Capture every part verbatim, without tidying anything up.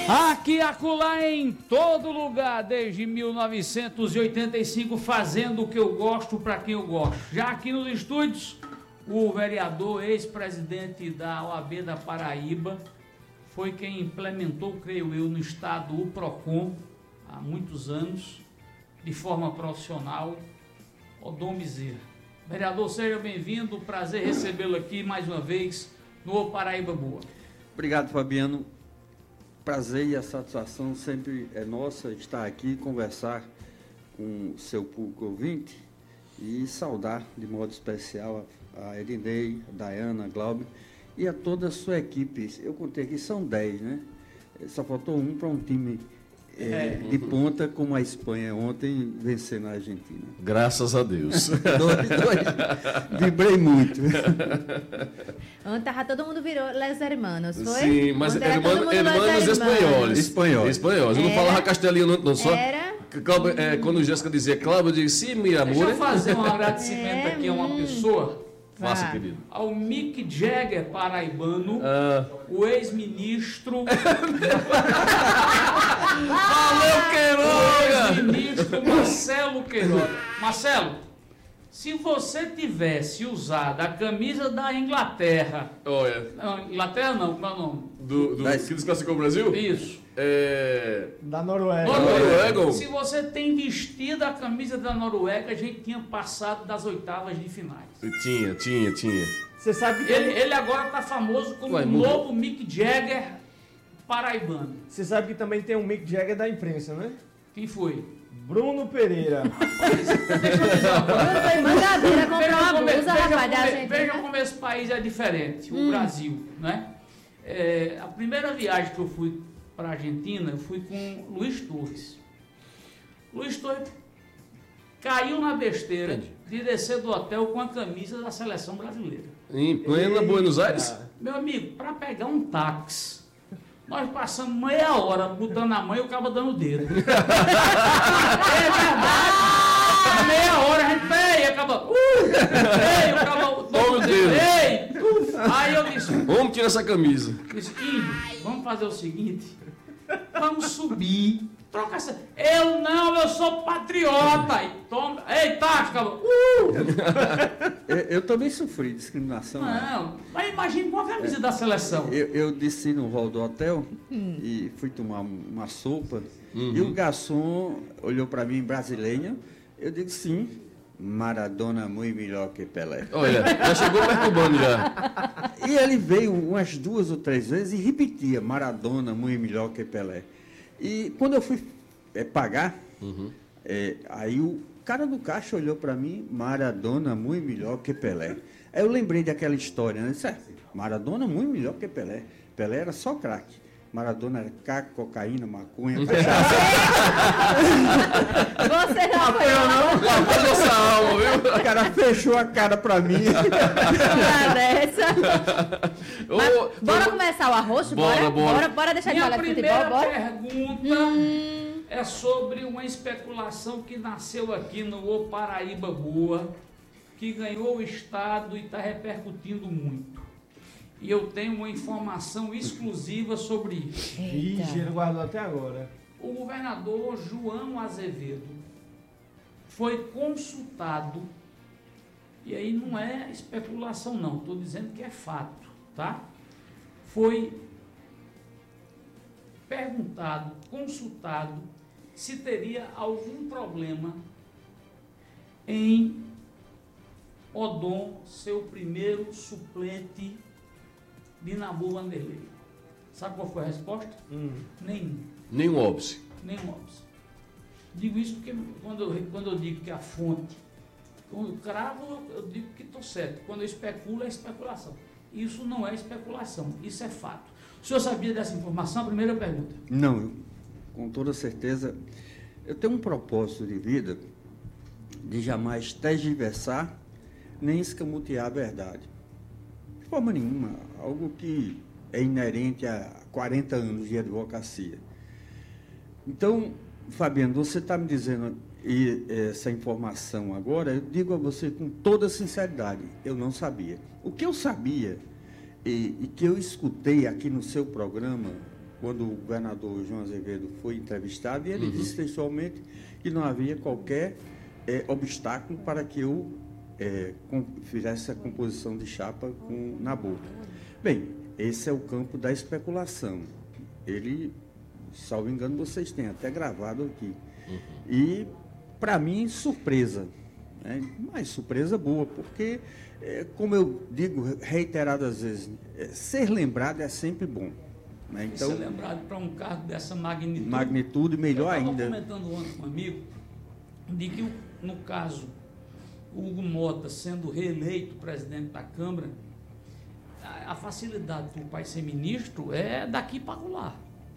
Aqui e acolá, em todo lugar, desde mil novecentos e oitenta e cinco, fazendo o que eu gosto para quem eu gosto. Já aqui nos estúdios, o vereador, ex-presidente da O A B da Paraíba, foi quem implementou, creio eu, no estado o PROCON, há muitos anos, de forma profissional, Odon Bezerra. Vereador, seja bem-vindo, prazer recebê-lo aqui mais uma vez no Paraíba Boa. Obrigado, Fabiano. Prazer e a satisfação sempre é nossa estar aqui, conversar com o seu público ouvinte e saudar de modo especial a Erinei, a Dayana, a Glauber e a toda a sua equipe. Eu contei aqui, são dez, né? Só faltou um para um time é, é. de ponta, como a Espanha ontem vencendo a Argentina. Graças a Deus. dois, dois. Vibrei muito. Ontem tava, todo mundo virou Les Hermanos, foi? Sim, mas hermanos espanhóis. Espanhóis. Espanhóis. Eu não falava castelhano, não, não só. Era? Cláudio, é, quando Jéssica dizia Cláudio, eu disse, sim, meu amor. Deixa eu fazer um agradecimento É, aqui a uma hum. pessoa. Faça, Ah. querido. Ao Mick Jagger paraibano, Ah. o ex-ministro, Valeu, Queiroga! o ex-ministro Marcelo Queiroga. Marcelo, se você tivesse usado a camisa da Inglaterra, Olha, não, Inglaterra não, como é o nome? do, do Mas- que desclassificou o Brasil? Isso. É... Da Noruega. Noruega. Se você tem vestido a camisa da Noruega, a gente tinha passado das oitavas de finais. Tinha, tinha, tinha. Você sabe que Ele, ele agora está famoso como Ué, o mudou. novo Mick Jagger paraibano. Você sabe que também tem um Mick Jagger da imprensa, né? Quem foi? Bruno Pereira. Deixa eu dizer uma coisa. Eu fui mangadeira comprar Veja uma como, blusa, veja rapaz, da como- veja Argentina. como esse país é diferente, o Brasil, né? É, a primeira viagem que eu fui para a Argentina, eu fui com Luiz Torres. Luiz Torres caiu na besteira Entendi. de descer do hotel com a camisa da seleção brasileira. Em plena Buenos Aires? Meu amigo, para pegar um táxi, nós passamos meia hora botando a mão e o cabo dando o dedo. É verdade. Meia hora a gente, peraí, acaba. Uh, ei, o cabo Toma o dedo. Ei, uf. Aí eu disse, Vamos tirar essa camisa. disse, Índio, vamos fazer o seguinte, vamos subir, troca essa. Eu não, eu sou patriota. E toma, ei, táxi, acaba. Uh. Eu, eu também sofri discriminação. né? Não, mas imagine com a camisa da seleção. Eu, eu desci no hall do hotel e fui tomar uma sopa Uhum. e o garçom olhou para mim, brasileiro. Eu digo, sim, Maradona muito melhor que Pelé. Olha, já chegou perturbando já. E ele veio umas duas ou três vezes e repetia, Maradona muito melhor que Pelé. E quando eu fui é, pagar, Uhum. é, aí o cara do caixa olhou para mim, Maradona muito melhor que Pelé. Aí eu lembrei daquela história, né? Disse, "É, Maradona muito melhor que Pelé. Pelé era só craque. Maradona era caco, cocaína, maconha, cachaça." Você já foi Lavou nossa alma, viu? O cara fechou a cara para mim. uma dessa. Mas Ô, bora foi- começar o arroz? Bora, bora. Bora, bora deixar de Minha falar de primeira futebol, bora? pergunta Hum, é sobre uma especulação que nasceu aqui no O Paraíba Boa, que ganhou o estado e está repercutindo muito. E eu tenho uma informação exclusiva sobre isso. Ih, eita. ele guardou até agora. O governador João Azevedo foi consultado, e aí não é especulação não, estou dizendo que é fato, tá? Foi perguntado, consultado, se teria algum problema em Odon ser o primeiro suplente de Nabu Vanderlei. Sabe qual foi a resposta? Hum. Nenhum. Nenhum óbice. Nenhum óbice. Digo isso porque quando eu, quando eu digo que a fonte, quando eu cravo, eu digo que estou certo. Quando eu especulo, é especulação. Isso não é especulação, isso é fato. O senhor sabia dessa informação? A primeira pergunta. Não, eu, com toda certeza, eu tenho um propósito de vida de jamais tergiversar nem escamotear a verdade. De forma nenhuma, algo que é inerente a quarenta anos de advocacia. Então, Fabiano, você está me dizendo e, essa informação agora, eu digo a você com toda sinceridade, eu não sabia. O que eu sabia e, e que eu escutei aqui no seu programa quando o governador João Azevedo foi entrevistado, e ele Uhum. disse textualmente que não havia qualquer é, obstáculo para que eu é, com, fizesse a composição de chapa com Nabuco. Bem, esse é o campo da especulação. Ele, salvo engano, vocês têm até gravado aqui. Uhum. E, para mim, surpresa. Né? Mas surpresa boa, porque, é, como eu digo reiteradas vezes, é, ser lembrado é sempre bom. Né? Então, Então, ser lembrado para um cargo dessa magnitude. Magnitude, melhor eu ainda. Eu estava comentando ontem com um amigo de que, no caso, o Hugo Mota sendo reeleito presidente da Câmara, a, a facilidade do pai ser ministro é daqui para lá.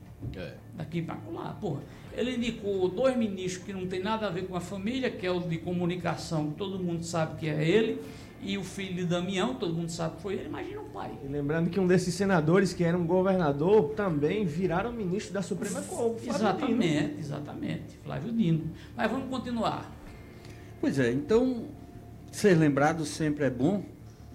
É. Daqui para lá. Porra, ele indicou dois ministros que não tem nada a ver com a família, que é o de comunicação, que todo mundo sabe que é ele, e o filho de Damião, todo mundo sabe que foi ele. Imagina o pai. E lembrando que um desses senadores, que era um governador, também viraram ministro da Suprema Corte. Exatamente, exatamente. Flávio Dino. Mas vamos continuar. Pois é, então, ser lembrado sempre é bom,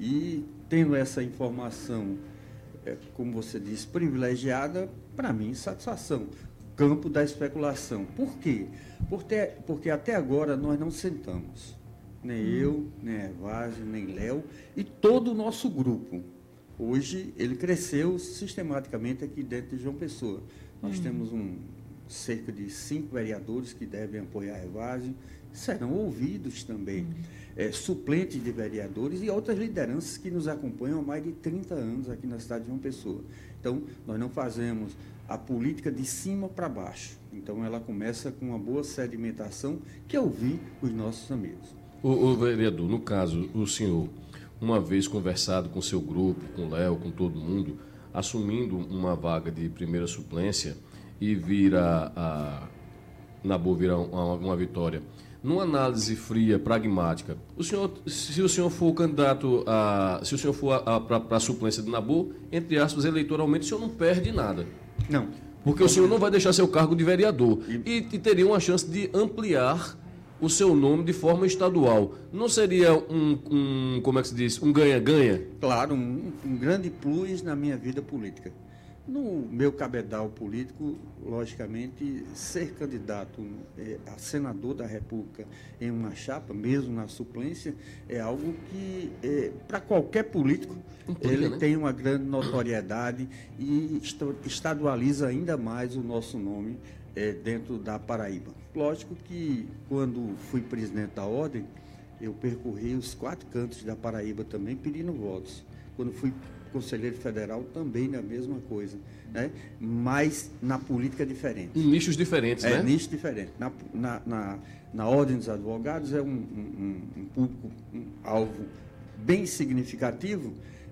e tendo essa informação, é, como você disse, privilegiada, para mim, satisfação. Campo da especulação. Por quê? Porque, porque até agora nós não sentamos. Nem hum. eu, nem Evásio, nem Léo, e todo o nosso grupo. Hoje, ele cresceu sistematicamente aqui dentro de João Pessoa. Nós hum. temos um, cerca de cinco vereadores que devem apoiar Evásio, serão ouvidos também. Hum. É, suplentes de vereadores e outras lideranças que nos acompanham há mais de trinta anos aqui na cidade de João Pessoa. Então, nós não fazemos a política de cima para baixo. Então, ela começa com uma boa sedimentação que eu vi os nossos amigos. O, o vereador, no caso, o senhor, uma vez conversado com seu grupo, com o Léo, com todo mundo, assumindo uma vaga de primeira suplência e vira a, na boa virar uma, uma vitória, numa análise fria, pragmática, o senhor, se o senhor for candidato a, se o senhor for para a suplência de Nabu, entre aspas, eleitoralmente, o senhor não perde nada. Não. Porque o senhor não vai deixar seu cargo de vereador e, e teria uma chance de ampliar o seu nome de forma estadual. Não seria um, um como é que se diz, um ganha-ganha? Claro, um, um grande plus na minha vida política. No meu cabedal político, logicamente, ser candidato é, a senador da República em uma chapa, mesmo na suplência, é algo que, é, para qualquer político, Implica, ele né? tem uma grande notoriedade e estadualiza ainda mais o nosso nome é, dentro da Paraíba. Lógico que, quando fui presidente da Ordem, eu percorri os quatro cantos da Paraíba também pedindo votos. Quando fui conselheiro federal, também na mesma coisa, né? Mas na política diferente. Em nichos diferentes, é, né? É, nichos diferentes. Na, na, na, na Ordem dos Advogados é um, um, um público, um alvo bem significativo,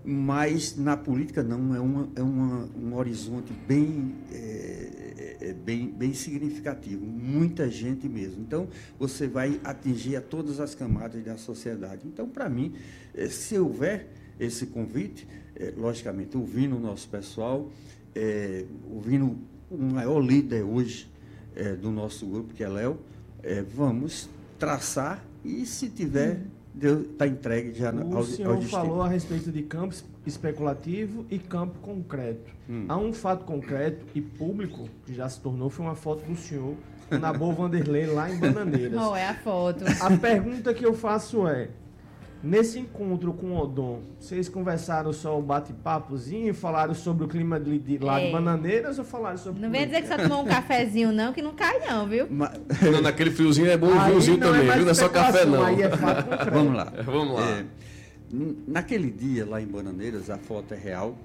mas na política não, é, uma, é uma, um horizonte bem, é, é, bem, bem significativo, muita gente mesmo. Então, você vai atingir a todas as camadas da sociedade. Então, para mim, se houver esse convite, é, logicamente, ouvindo o nosso pessoal, é, ouvindo o maior líder hoje é, do nosso grupo, que é Léo, é, vamos traçar e, se tiver, está entregue já o ao, senhor ao destino. Falou a respeito de campo especulativo e campo concreto. Hum. Há um fato concreto e público que já se tornou, foi uma foto do senhor na Boa Vanderlei, lá em Bananeiras. Qual é a foto? A pergunta que eu faço é, nesse encontro com o Odon, vocês conversaram só um bate-papozinho, falaram sobre o clima de, de lá de Bananeiras ou falaram sobre... Não vem dizer que só tomou um cafezinho não, que não cai não, viu? Mas... Não, naquele friozinho é bom um vinhozinho também, é viu? Não é só café não. Aí é fato concreto. Vamos lá. Vamos lá. É, naquele dia, lá em Bananeiras, a foto é real,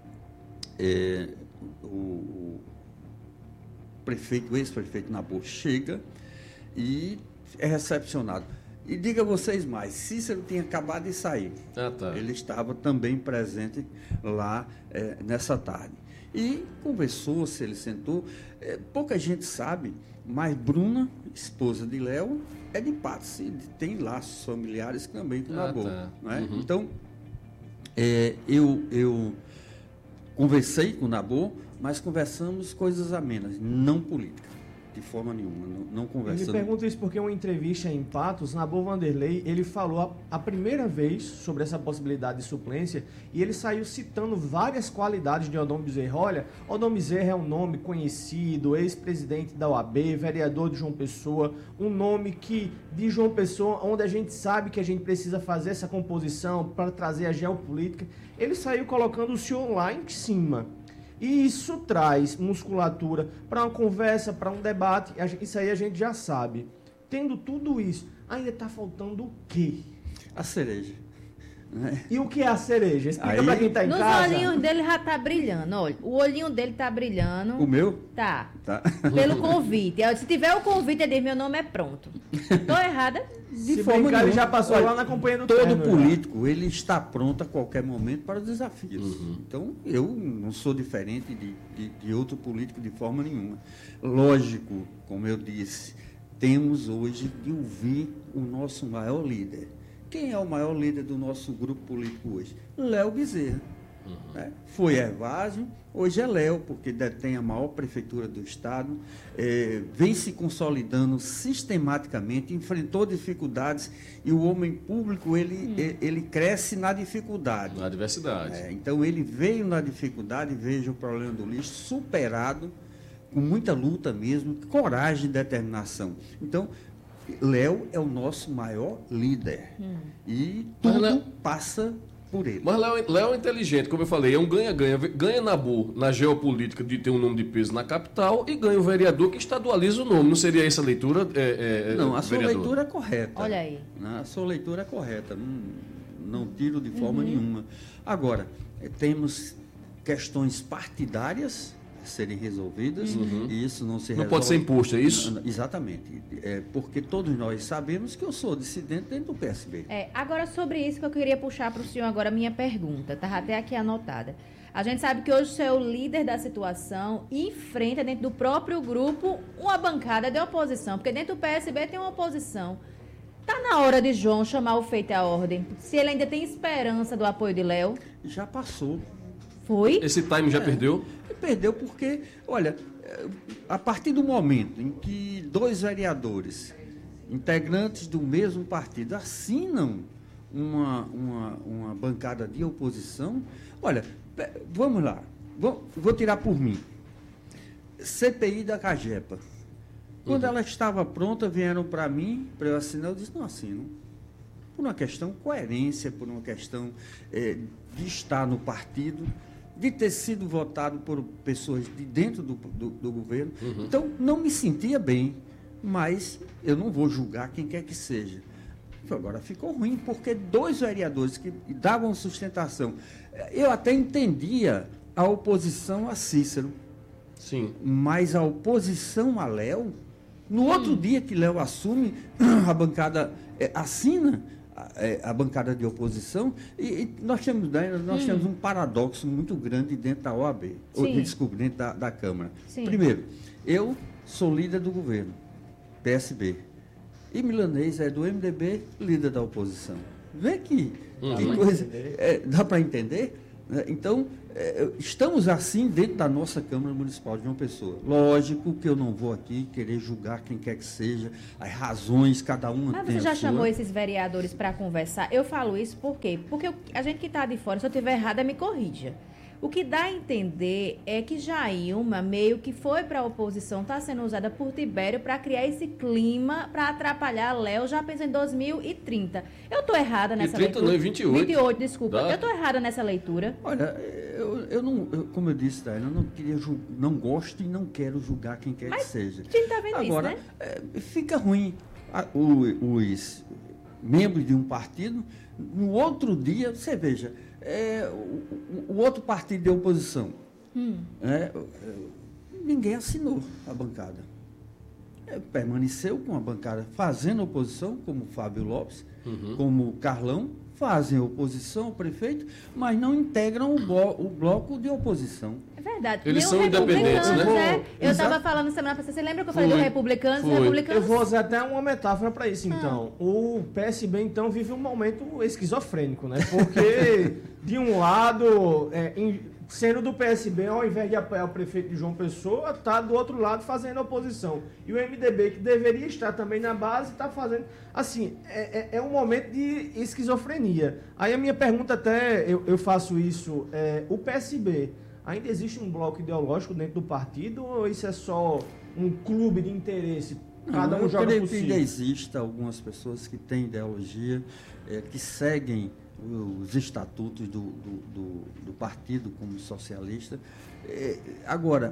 é, o, o prefeito, o ex-prefeito Nabu chega e é recepcionado. E diga a vocês mais, Cícero tinha acabado de sair. Ah, tá. Ele estava também presente lá é, nessa tarde. E conversou, se ele sentou. É, pouca gente sabe, mas Bruna, esposa de Léo, é de Patos. E tem laços familiares também com o Ah, Nabu. tá. Não é? Uhum. Então, é, eu, eu conversei com o Nabu, mas conversamos coisas amenas, não política. de forma nenhuma, não, não Eu conversando. me pergunto isso porque em uma entrevista em Patos, Nabor Vanderlei, ele falou a, a primeira vez sobre essa possibilidade de suplência e ele saiu citando várias qualidades de Odon Bezerra. Olha, Odon Bezerra é um nome conhecido, ex-presidente da O A B, vereador de João Pessoa, um nome que de João Pessoa, onde a gente sabe que a gente precisa fazer essa composição para trazer a geopolítica. Ele saiu colocando o senhor lá em cima. E isso traz musculatura para uma conversa, para um debate. Isso aí a gente já sabe. Tendo tudo isso, ainda está faltando o quê? A cereja. Né? E o que é a cereja? Explica Aí- para quem está em Nos casa. olhinhos dele já tá brilhando, olha. O olhinho dele tá brilhando. O meu? Tá. Tá. Pelo convite. Se tiver o convite, ele diz, meu nome é pronto. Tô errada? De Se forma brincar, ele nenhuma. já passou Olha, lá na companhia do Todo terno, já. político, ele está pronto a qualquer momento para os desafios. Então, eu não sou diferente de, de, de outro político de forma nenhuma. Lógico, como eu disse, temos hoje que ouvir o nosso maior líder. Quem é o maior líder do nosso grupo político hoje? Léo Bezerra. Né? Foi Hervásio, hoje é Léo, porque detém a maior prefeitura do estado, eh, vem se consolidando sistematicamente, enfrentou dificuldades e o homem público ele, eh, ele cresce na dificuldade. Na diversidade. É, então ele veio na dificuldade, veja o problema do lixo superado, com muita luta mesmo, coragem e determinação. Então, Léo é o nosso maior líder. E tudo Léo- passa por ele. Mas Léo, Léo é inteligente, como eu falei, é um ganha-ganha. Ganha na boa, na geopolítica de ter um nome de peso na capital e ganha o vereador que estadualiza o nome. Não seria essa a leitura, é, é, Não, a sua vereador? leitura é correta. Olha aí. Né? A sua leitura é correta. Não, não tiro de forma nenhuma. Agora, eh, temos questões partidárias a serem resolvidas e isso não se Não resolve. pode ser imposto, é isso? Não, não, exatamente. É, porque todos nós sabemos que eu sou dissidente dentro do P S B. É, agora, sobre isso que eu queria puxar para o senhor agora a minha pergunta, tá até aqui anotada. A gente sabe que hoje o senhor é o líder da situação e enfrenta dentro do próprio grupo uma bancada de oposição, porque dentro do P S B tem uma oposição. Tá na hora de João chamar o feito à ordem, se ele ainda tem esperança do apoio de Léo. Já passou. Foi? Esse time já perdeu? E perdeu porque, olha, eh, a partir do momento em que dois vereadores, integrantes do mesmo partido, assinam uma, uma, uma bancada de oposição, olha, pe- vamos lá, vou, vou tirar por mim. C P I da Cagepa. Quando ela estava pronta, vieram para mim, para eu assinar, eu disse, não assino. Por uma questão de coerência, por uma questão eh, de estar no partido, de ter sido votado por pessoas de dentro do, do, do governo. Então, não me sentia bem, mas eu não vou julgar quem quer que seja. Agora, ficou ruim, porque dois vereadores que davam sustentação, eu até entendia a oposição a Cícero, Sim. mas a oposição a Léo, no outro dia que Léo assume, a bancada eh, assina a, eh, a bancada de oposição, e, e nós, temos, né, nós temos um paradoxo muito grande dentro da O A B, ou, Sim. desculpe, dentro da, da Câmara. Sim. Primeiro, eu sou líder do governo, P S B, e Milanês é do M D B, líder da oposição. Vê que, que coisa, eh, dá para entender? Né? Então, eh, estamos assim dentro da nossa Câmara Municipal de João Pessoa. Lógico que eu não vou aqui querer julgar quem quer que seja, as razões, cada uma Mas tem você a já sua. chamou esses vereadores para conversar? Eu falo isso por quê? Porque eu- a gente que está de fora, se eu estiver errada, me corrija. O que dá a entender é que Jailma meio que foi para a oposição, está sendo usada por Tibério para criar esse clima, para atrapalhar Léo, já pensa em dois mil e trinta. Eu estou errada nessa trinta leitura? não, em vinte e oito. vinte e oito, desculpa. Dá. Eu estou errada nessa leitura? Olha, eu, eu não, eu, como eu disse, Daiane, eu não queria ju- não gosto e não quero julgar quem quer Mas que seja. a gente tá vendo isso, Agora, né? é, fica ruim. A- o- os membros de um partido, no outro dia, você veja, é, o, o- o outro partido de oposição, é, é, ninguém assinou a bancada. É, permaneceu com a bancada fazendo oposição, como Fábio Lopes, como Carlão, fazem oposição ao prefeito, mas não integram o, blo- o bloco de oposição. É verdade. Eles Nem são o independentes, Republicanos, né? é. Eu Exato. estava falando semana passada, você lembra que eu falei Foi. do Republicanos? Foi. O Eu Republicanos vou usar até uma metáfora para isso, Ah. então. O P S B, então, vive um momento esquizofrênico, né? Porque, de um lado, é, em- sendo do P S B, ao invés de apoiar o prefeito de João Pessoa, está do outro lado fazendo oposição. E o M D B, que deveria estar também na base, está fazendo... Assim, é, é, é um momento de esquizofrenia. Aí a minha pergunta até, eu, eu faço isso, é, o P S B, ainda existe um bloco ideológico dentro do partido ou isso é só um clube de interesse? Cada um eu joga creio por que si. ainda existe algumas pessoas que têm ideologia, é, que seguem os estatutos do, do, do, do partido como socialista. É, agora,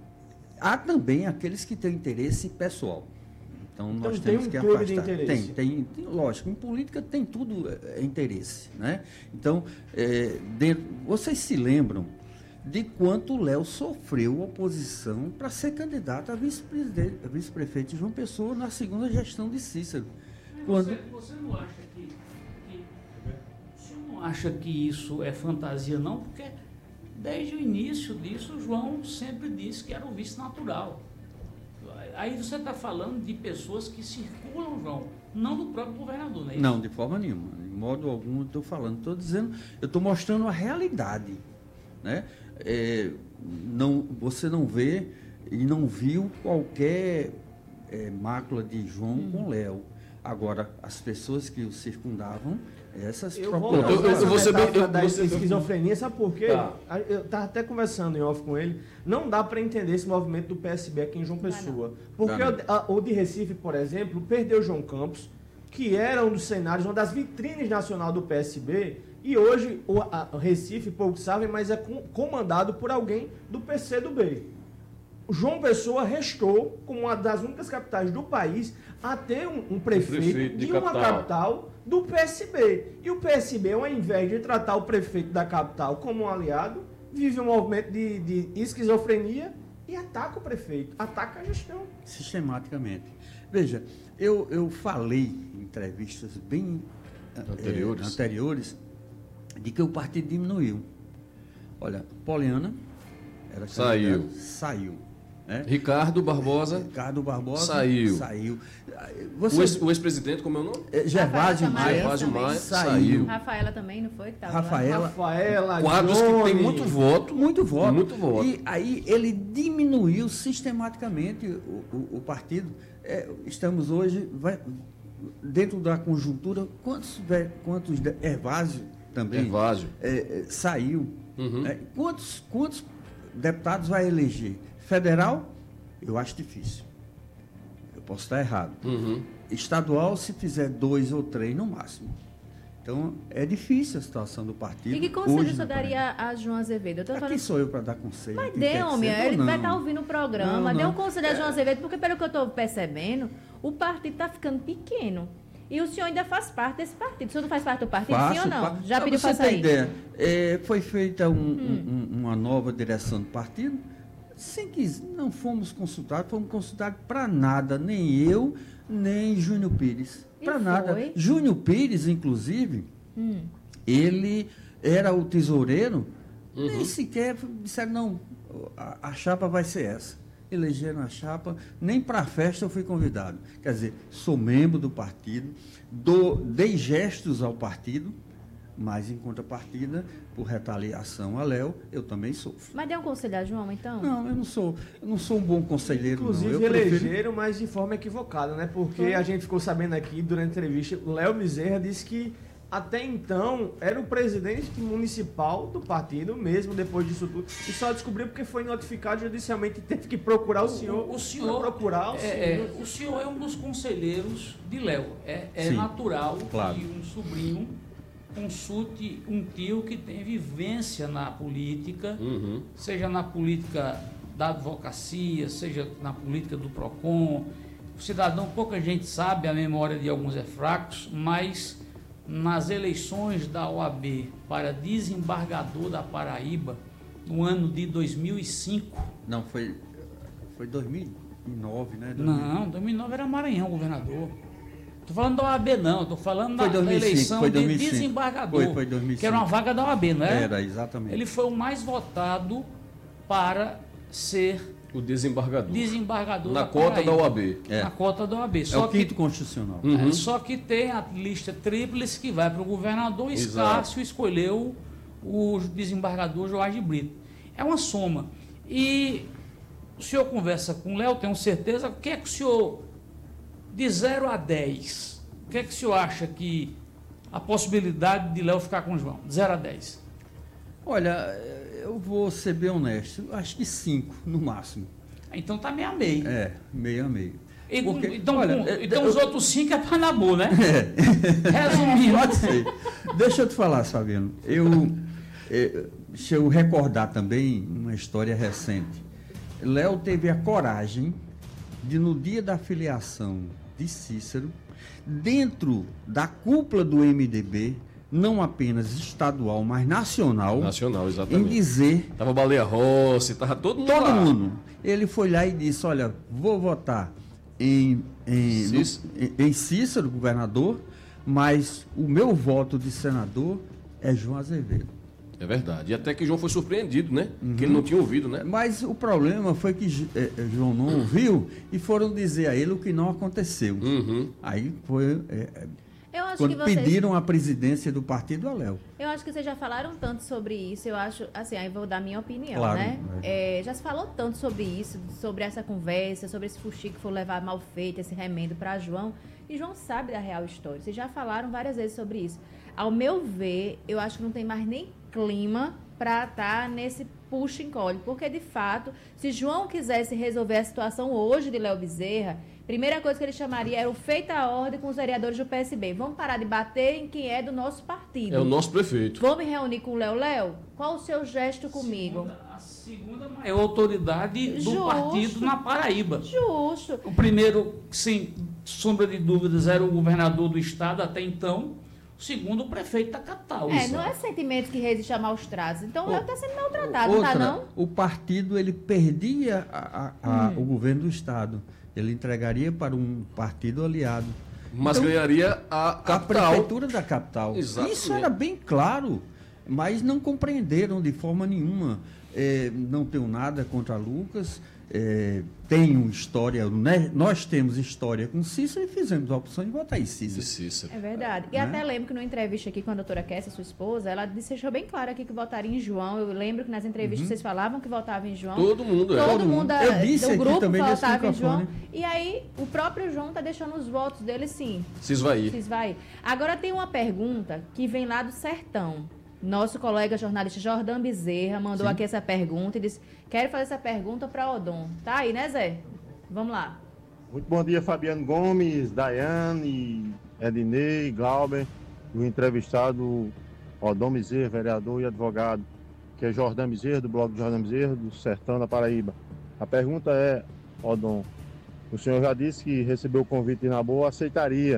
há também aqueles que têm interesse pessoal. Então, Então nós tem temos um que clube de afastar. interesse. Tem, tem, tem, lógico, em política tem tudo é, interesse, né? Então, é, dentro, vocês se lembram de quanto o Léo sofreu oposição para ser candidato a vice-presidente, a vice-prefeito de João Pessoa na segunda gestão de Cícero. Mas Quando... Você, você não acha que, que você não acha que isso é fantasia, não? Porque desde o início disso o João sempre disse que era o vice natural. Aí você está falando de pessoas que circulam, João, não do próprio governador, não é isso? Não, de forma nenhuma. De modo algum eu estou falando. Estou dizendo, eu estou mostrando a realidade, né? É, não, você não vê e não viu qualquer é, mácula de João Hum. com Léo. Agora, as pessoas que o circundavam, essas Eu vou procuravam. eu- eu- eu vou ser bem- eu- da eu vou ser- esquizofrenia, sabe por quê? Tá. Eu estava até conversando em off com ele, não dá para entender esse movimento do P S B aqui em João Dá Pessoa. Porque Dá o, a- o de Recife, por exemplo, perdeu João Campos, que era um dos cenários, uma das vitrines nacional do P S B, e hoje o, a- o Recife, poucos sabem, mas é com- comandado por alguém do P C do B. João Pessoa restou como uma das únicas capitais do país a ter um, um prefeito, prefeito de de uma capital. capital do P S B. E o P S B, ao invés de tratar o prefeito da capital como um aliado, vive um movimento de, de esquizofrenia e ataca o prefeito, ataca a gestão. Sistematicamente. Veja, eu, eu falei em entrevistas bem eh, Anteriores. eh, anteriores de que o partido diminuiu. Olha, Poliana era Saiu. candidata, saiu. Né? Ricardo Barbosa, Ricardo Barbosa Saiu. saiu. o Você, ex- o ex-presidente, como é o nome? eh, Gervásio Rafaela Maia Gervásio também. Maia saiu. saiu. Rafaela também, não foi? Que tava Rafaela, lá? Rafaela, Quadros que Johnny, tem muito voto. Muito voto. Muito voto. E aí ele diminuiu sistematicamente o, o, o partido. É, estamos hoje, vai, dentro da conjuntura, quantos, ve- quantos de- Hervásio também Gervásio. é, é, saiu? Uhum. É, quantos, quantos deputados vai eleger? Federal, eu acho difícil. Eu posso estar errado. Uhum. Estadual, se fizer dois ou três no máximo. Então, é difícil a situação do partido. E que conselho hoje você no Paraná. daria a João Azevedo? Eu tô Aqui falando. sou eu para dar conselho. Mas quem dê, quer que homem, seja, ele ou vai não. estar ouvindo o programa. Não, Dê um não. conselho a João Azevedo, porque pelo que eu estou percebendo, o partido está ficando pequeno. E o senhor ainda faz parte desse partido. O senhor não faz parte do partido, Faço, sim ou não? fa- Já pra pediu você para ter sair? ideia, é, foi feita um- Hum. um- uma nova direção do partido, sem que não fomos consultados, fomos consultados para nada, nem eu, nem Júnior Pires. E Para nada. foi? Júnior Pires, inclusive, Hum. ele era o tesoureiro, Uhum. nem sequer disseram, não, a, a chapa vai ser essa. Elegeram a chapa, nem para a festa eu fui convidado. Quer dizer, sou membro do partido, dou, dei gestos ao partido, mas em contrapartida, por retaliação a Léo, eu também sofro. Mas dê um conselho a João, então? Não, eu não sou, eu não sou um bom conselheiro, Inclusive não. Eu prefiro- elegeram, mas de forma equivocada, né? Porque a gente ficou sabendo aqui durante a entrevista, o Léo Bezerra disse que até então era o presidente municipal do partido, mesmo depois disso tudo, e só descobriu porque foi notificado judicialmente e teve que procurar o senhor. O, o senhor, pra procurar o é, senhor. é, o senhor é um dos conselheiros de Léo. É, é Sim, natural claro. que um sobrinho consulte um tio que tem vivência na política, Uhum. seja na política da advocacia, seja na política do PROCON. O cidadão, pouca gente sabe, a memória de alguns é fracos, mas nas eleições da O A B para desembargador da Paraíba, no ano de dois mil e cinco, Não, foi, foi dois mil e nove, né? não, dois mil e nove era Maranhão, governador. Estou falando da O A B, não, estou falando Foi da, dois mil e da cinco, eleição foi de dois mil e cinco. desembargador, Foi, foi dois mil e cinco. que era uma vaga da O A B, não é? Era, exatamente. Ele foi o mais votado para ser O desembargador. desembargador Na da cota Paraíba. da O A B. É. Na cota da O A B. É Só o que quinto constitucional. Uhum. É, só que tem a lista tríplice que vai para o governador. Exato. Escácio escolheu o desembargador Joás de Brito. É uma soma. E o senhor conversa com o Léo, tenho certeza, o que é que o senhor, de zero a dez, o que é que o senhor acha que a possibilidade de Léo ficar com o João? De zero a dez. Olha, eu vou ser bem honesto, acho que cinco, no máximo. Então tá meio a meio. É, meio a meio. E, Porque, então olha, com, eu- então eu- os outros cinco é para Nabu, né? É. Resumindo. Pode ser. Deixa eu te falar, Fabiano. Eu, eh, deixa eu recordar também uma história recente. Léo teve a coragem de, no dia da filiação de Cícero, dentro da cúpula do M D B, não apenas estadual, mas nacional, Nacional, em exatamente. dizer, Tava Baleia Rossi, tava todo mundo todo lá. mundo, ele foi lá e disse, olha, vou votar em, em, no- Cícero. em- em Cícero, governador, mas o meu voto de senador é João Azevedo. É verdade. E até que João foi surpreendido, né? Uhum. Que ele não tinha ouvido, né? Mas o problema foi que eh, eh, João não ouviu e foram dizer a ele o que não aconteceu. Uhum. Aí foi eh, eh, Eu acho quando que vocês... pediram a presidência do partido a Léo. Eu acho que vocês já falaram tanto sobre isso, eu acho, assim, aí vou dar minha opinião, Claro, né? é. É, já se falou tanto sobre isso, sobre essa conversa, sobre esse fuxico que foi levar mal feito, esse remendo para João, e João sabe da real história. Vocês já falaram várias vezes sobre isso. Ao meu ver, eu acho que não tem mais nem clima para estar nesse puxa e encolhe, porque de fato, se João quisesse resolver a situação hoje de Léo Bezerra, primeira coisa que ele chamaria era o feita a ordem com os vereadores do P S B. Vamos parar de bater em quem é do nosso partido. É o nosso prefeito. Vou me reunir com o Léo. Léo, qual o seu gesto comigo? Segunda- a segunda maior autoridade do Justo. partido na Paraíba. Justo. O primeiro, sem sombra de dúvidas, era o governador do estado até então. O segundo, o prefeito da capital. É, não é sentimento que resiste a maus tratos. Então o Léo está sendo maltratado, Outra, não tá não? o partido ele perdia a- a- a- Hum. o governo do estado. Ele entregaria para um partido aliado. Mas Então, ganharia a A capital. prefeitura da capital. Exatamente. Isso era bem claro, mas não compreenderam de forma nenhuma. É, não tenho nada contra Lucas, é, tenho história, né? Nós temos história com Cícero e fizemos a opção de votar em Cícero. Cícero. É verdade. E Né? até lembro que numa entrevista aqui com a doutora Kessia, sua esposa, ela disse- deixou bem claro aqui que votaria em João. Eu lembro que nas entrevistas vocês falavam que votavam em João. Todo mundo é. Todo, Todo mundo mundo. da- Eu disse do aqui grupo também nesse votava em João. microfone. E aí, o próprio João está deixando os votos dele, sim, Se esvair. se esvair. Agora tem uma pergunta que vem lá do sertão. Nosso colega jornalista Jordan Bezerra mandou Sim. aqui essa pergunta e disse: quero fazer essa pergunta para Odon. Tá aí, né, Zé? Vamos lá. Muito bom dia, Fabiano Gomes, Daiane, Ednei, Glauber, e o entrevistado Odon Bezerra, vereador e advogado, que é Jordan Bezerra, do blog Jordan Bezerra, do Sertão da Paraíba. A pergunta é, Odon, o senhor já disse que recebeu o convite de Nabu, aceitaria,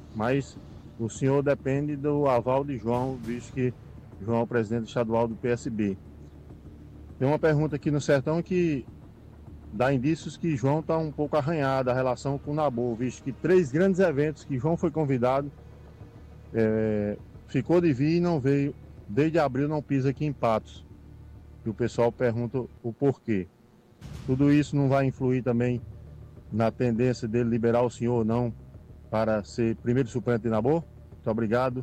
mas o senhor depende do aval de João, visto que João é o presidente estadual do P S B. Tem uma pergunta aqui no Sertão que dá indícios que João está um pouco arranhado a relação com o Nabu, visto que três grandes eventos que João foi convidado, é, ficou de vir e não veio, desde abril não pisa aqui em Patos. E o pessoal pergunta o porquê. Tudo isso não vai influir também na tendência dele liberar o senhor ou não para ser primeiro suplente de Nabu? Muito obrigado.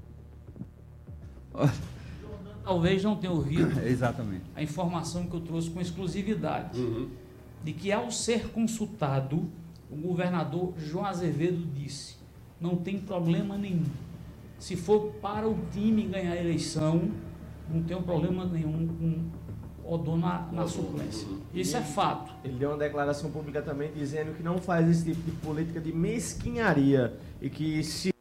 Talvez não tenha ouvido Exatamente. a informação que eu trouxe com exclusividade, Uhum. de que ao ser consultado, o governador João Azevedo disse, não tem problema nenhum. Se for para o time ganhar a eleição, não tem problema nenhum com Odon na, na suplência. Isso é fato. Ele deu uma declaração pública também dizendo que não faz esse tipo de política de mesquinharia e que se